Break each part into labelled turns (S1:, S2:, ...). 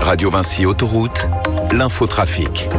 S1: Radio Vinci Autoroute, l'infotrafic.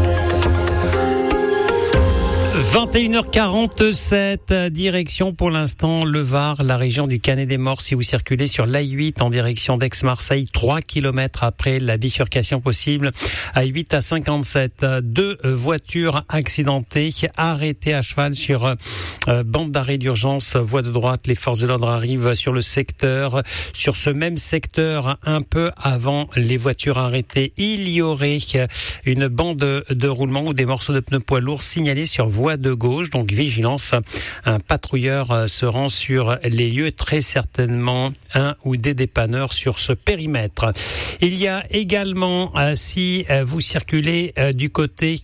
S2: 21h47, direction pour l'instant le Var, la région du Canet-des-Morts. Si vous circulez sur l'A8 en direction d'Aix-Marseille, 3 km après la bifurcation possible, A8 à 57. 2 voitures accidentées, arrêtées à cheval sur bande d'arrêt d'urgence, voie de droite. Les forces de l'ordre arrivent sur le secteur. Sur ce même secteur, un peu avant les voitures arrêtées, il y aurait une bande de roulement ou des morceaux de pneus poids lourds signalés sur voie de gauche, donc vigilance. Un patrouilleur se rend sur les lieux, très certainement un ou des dépanneurs sur ce périmètre. Il y a également, si vous circulez du côté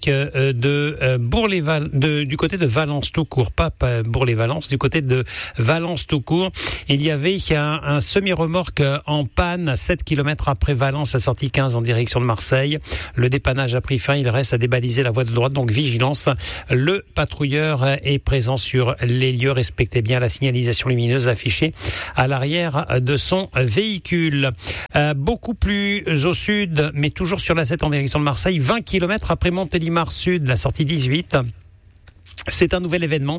S2: de du côté de Valence tout court, pas Bourg-les-Valences, du côté de Valence tout court, il y avait un semi-remorque en panne à 7 km après Valence, à sortie 15 en direction de Marseille. Le dépannage a pris fin, il reste à débaliser la voie de droite, donc vigilance. Le patrouilleur est présent sur les lieux. Respectez bien la signalisation lumineuse affichée à l'arrière de son véhicule. Beaucoup plus au sud, mais toujours sur la 7 en direction de Marseille, 20 km après Montélimar Sud, la sortie 18. C'est un nouvel événement.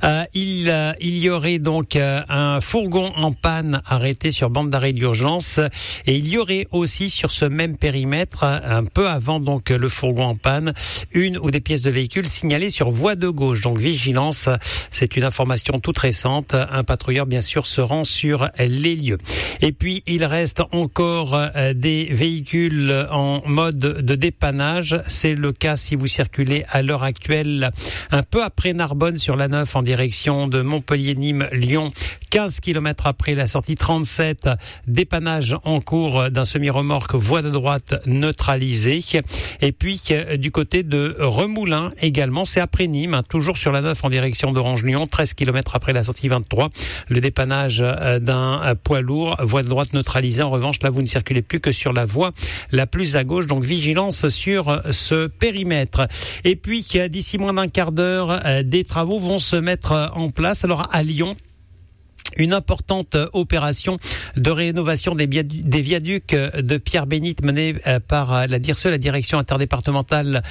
S2: Il y aurait donc un fourgon en panne arrêté sur bande d'arrêt d'urgence, et il y aurait aussi sur ce même périmètre, un peu avant donc le fourgon en panne, une ou des pièces de véhicule signalées sur voie de gauche. Donc vigilance, c'est une information toute récente. Un patrouilleur bien sûr se rend sur les lieux. Et puis il reste encore des véhicules en mode de dépannage. C'est le cas si vous circulez à l'heure actuelle un peu après Narbonne sur la 9 en direction de Montpellier, Nîmes, Lyon, 15 km après la sortie 37, dépannage en cours d'un semi-remorque, voie de droite neutralisée. Et puis du côté de Remoulins également, c'est après Nîmes, toujours sur la 9 en direction d'Orange-Lyon, 13 km après la sortie 23, le dépannage d'un poids lourd, voie de droite neutralisée. En revanche, là vous ne circulez plus que sur la voie la plus à gauche, donc vigilance sur ce périmètre. Et puis d'ici moins d'un quart d'heure, des travaux vont se mettre en place. Alors à Lyon, une importante opération de rénovation des viaducs de Pierre-Bénite menée par la DIRSE, la direction interdépartementale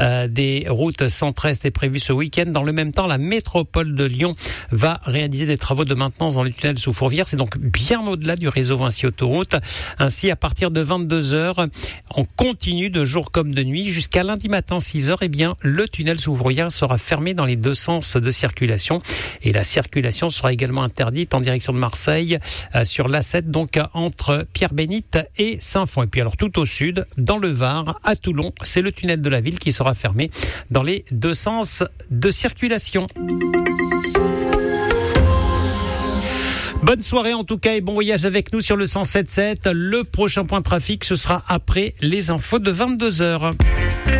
S2: des routes centre-est, est prévue ce week-end. Dans le même temps, la métropole de Lyon va réaliser des travaux de maintenance dans le tunnel sous Fourvière. C'est donc bien au-delà du réseau Vinci Autoroute. Ainsi, à partir de 22h, on continue de jour comme de nuit jusqu'à lundi matin 6h. Eh bien, le tunnel sous Fourvière sera fermé dans les deux sens de circulation, et la circulation sera également interdite en direction de Marseille sur l'A7, donc entre Pierre-Bénite et Saint-Fond. Et puis alors tout au sud, dans le Var, à Toulon, c'est le tunnel de la ville qui sera fermé dans les deux sens de circulation. Bonne soirée en tout cas, et bon voyage avec nous sur le 107.7. Le prochain point de trafic, ce sera après les infos de 22h.